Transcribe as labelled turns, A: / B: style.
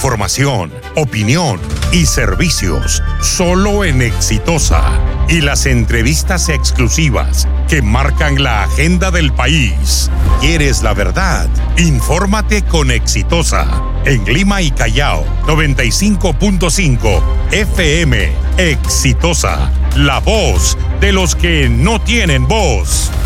A: Información, opinión y servicios solo en Exitosa. Y las entrevistas exclusivas que marcan la agenda del país. ¿Quieres la verdad? Infórmate con Exitosa. En Lima y Callao, 95.5 FM. Exitosa, la voz de los que no tienen voz.